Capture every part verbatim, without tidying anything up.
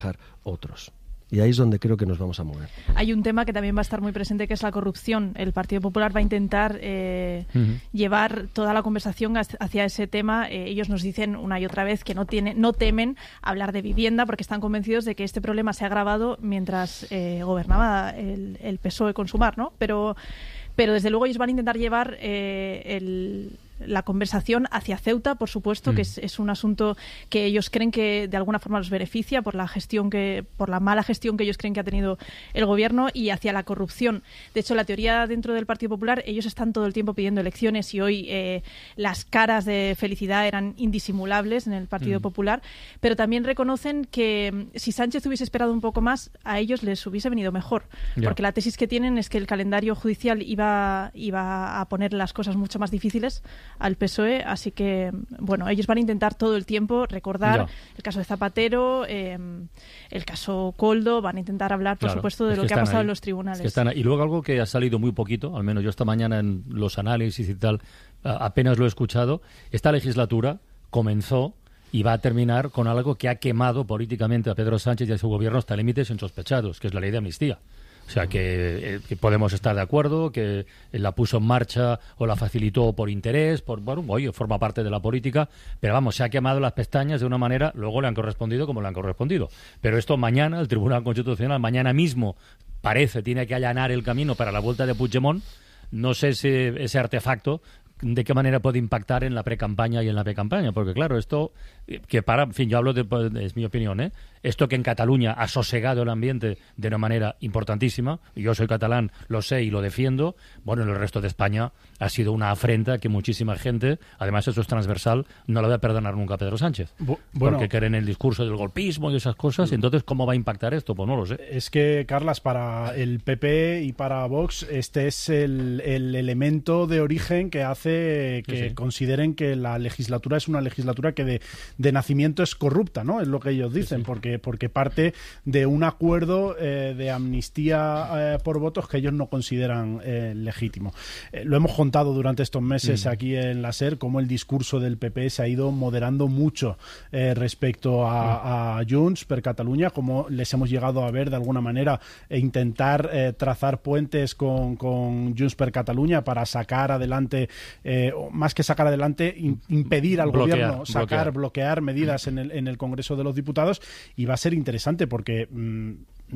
otros. Y ahí es donde creo que nos vamos a mover. Hay un tema que también va a estar muy presente, que es la corrupción. El Partido Popular va a intentar eh, uh-huh. llevar toda la conversación hacia ese tema. Eh, ellos nos dicen una y otra vez que no, tiene, no temen hablar de vivienda porque están convencidos de que este problema se ha agravado mientras eh, gobernaba el, el P S O E con Sumar, ¿no? Pero, pero desde luego ellos van a intentar llevar eh, el... la conversación hacia Ceuta, por supuesto, mm. que es, es un asunto que ellos creen que de alguna forma los beneficia por la gestión que, por la mala gestión que ellos creen que ha tenido el gobierno, y hacia la corrupción. De hecho, la teoría dentro del Partido Popular, ellos están todo el tiempo pidiendo elecciones y hoy eh, las caras de felicidad eran indisimulables en el Partido mm. Popular, pero también reconocen que si Sánchez hubiese esperado un poco más, a ellos les hubiese venido mejor, yeah. porque la tesis que tienen es que el calendario judicial iba, iba a poner las cosas mucho más difíciles al P S O E, así que, bueno, ellos van a intentar todo el tiempo recordar ya. el caso de Zapatero, eh, el caso Koldo, van a intentar hablar, por claro, supuesto, de lo que, que ha pasado ahí. en los tribunales. Es que están ahí. Y luego algo que ha salido muy poquito, al menos yo esta mañana en los análisis y tal, apenas lo he escuchado, esta legislatura comenzó y va a terminar con algo que ha quemado políticamente a Pedro Sánchez y a su gobierno hasta límites insospechados, que es la ley de amnistía. O sea, que, eh, que podemos estar de acuerdo, que la puso en marcha o la facilitó por interés, por bueno, oye, forma parte de la política, pero vamos, se ha quemado las pestañas de una manera, luego le han correspondido como le han correspondido. Pero esto mañana, el Tribunal Constitucional, mañana mismo, parece, tiene que allanar el camino para la vuelta de Puigdemont. No sé si ese artefacto de qué manera puede impactar en la pre-campaña y en la pre-campaña, porque claro, esto que para, en fin, yo hablo de, es mi opinión, ¿eh? Esto que en Cataluña ha sosegado el ambiente de una manera importantísima, yo soy catalán, lo sé y lo defiendo, bueno, en el resto de España ha sido una afrenta que muchísima gente, además eso es transversal, no lo va a perdonar nunca a Pedro Sánchez, Bu- bueno, porque creen en el discurso del golpismo y esas cosas, entonces ¿cómo va a impactar esto? Pues no lo sé. Es que, Carlas, para el P P y para Vox, este es el, el elemento de origen que hace que sí, sí. consideren que la legislatura es una legislatura que de, de nacimiento es corrupta, ¿no? Es lo que ellos dicen, sí, sí. porque porque parte de un acuerdo eh, de amnistía eh, por votos que ellos no consideran eh, legítimo. Eh, lo hemos contado durante estos meses mm. aquí en la SER, cómo el discurso del P P se ha ido moderando mucho eh, respecto a, a Junts per Catalunya, como les hemos llegado a ver de alguna manera e intentar eh, trazar puentes con, con Junts per Catalunya para sacar adelante, eh, más que sacar adelante, in, impedir al bloquear, gobierno sacar, bloquear, bloquear medidas en el, en el Congreso de los Diputados. Y va a ser interesante porque mmm,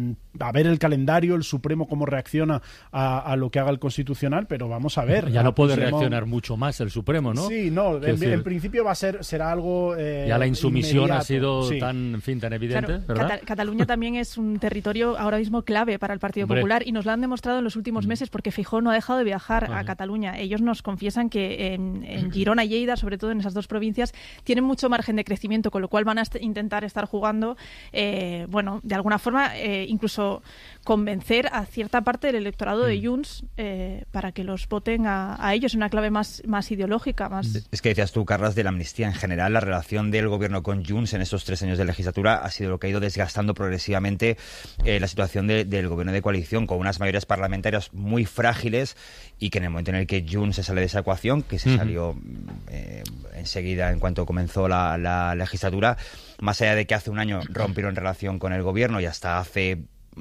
a ver el calendario, el Supremo cómo reacciona a, a lo que haga el Constitucional, pero vamos a ver. Ya no puede Puigdemont... reaccionar mucho más el Supremo, ¿no? Sí, no, en, decir, en principio va a ser será algo eh, ya la insumisión inmediato. ha sido sí. tan, en fin, tan evidente, claro, ¿verdad? Cata- Cataluña también es un territorio ahora mismo clave para el Partido Hombre. Popular y nos lo han demostrado en los últimos meses porque Feijóo no ha dejado de viajar Ajá. a Cataluña. Ellos nos confiesan que en, en Girona y Lleida, sobre todo en esas dos provincias, tienen mucho margen de crecimiento, con lo cual van a est- intentar estar jugando, eh, bueno, de alguna forma, eh, incluso convencer a cierta parte del electorado de Junts eh, para que los voten a, a ellos en una clave más, más ideológica. Más... Es que decías tú, Carlas, de la amnistía en general, la relación del gobierno con Junts en estos tres años de legislatura ha sido lo que ha ido desgastando progresivamente eh, la situación de, del gobierno de coalición, con unas mayorías parlamentarias muy frágiles y que en el momento en el que Junts se sale de esa ecuación, que se uh-huh. salió eh, enseguida en cuanto comenzó la, la legislatura, más allá de que hace un año rompieron relación con el gobierno y hasta hace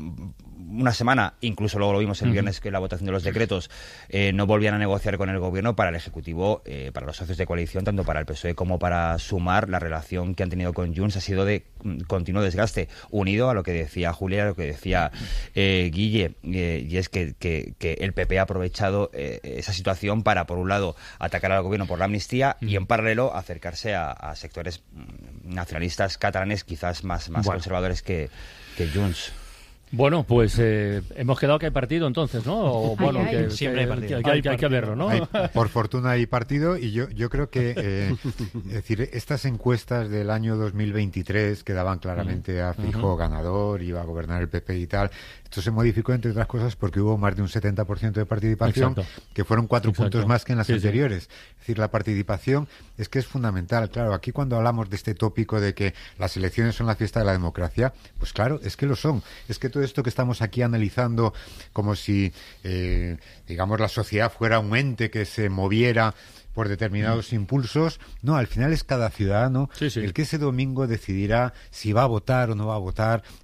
una semana, incluso luego lo vimos el viernes que la votación de los decretos, eh, no volvían a negociar con el gobierno. Para el Ejecutivo, eh, para los socios de coalición, tanto para el P S O E como para Sumar, la relación que han tenido con Junts ha sido de continuo desgaste, unido a lo que decía Julia, a lo que decía eh, Guille, eh, y es que, que, que el P P ha aprovechado eh, esa situación para, por un lado, atacar al gobierno por la amnistía y, en paralelo, acercarse a, a sectores nacionalistas catalanes quizás más, más bueno. conservadores que, que Junts. Bueno, pues eh, hemos quedado que hay partido entonces, ¿no? O, bueno, ay, ay. que, Siempre hay partido. Que, que, hay, que hay que verlo, ¿no? Hay, por fortuna hay partido y yo yo creo que, eh, es decir, estas encuestas del año dos mil veintitrés que daban claramente a Feijóo uh-huh. ganador, iba a gobernar el P P y tal, esto se modificó entre otras cosas porque hubo más de un setenta por ciento de participación, Exacto. que fueron cuatro Exacto. puntos más que en las sí, anteriores. Sí. Es decir, la participación es que es fundamental. Claro, aquí cuando hablamos de este tópico de que las elecciones son la fiesta de la democracia, pues claro, es que lo son. Es que tú esto que estamos aquí analizando como si, eh, digamos, la sociedad fuera un ente que se moviera por determinados mm. impulsos. No, al final es cada ciudadano sí, sí. el que ese domingo decidirá si va a votar o no va a votar,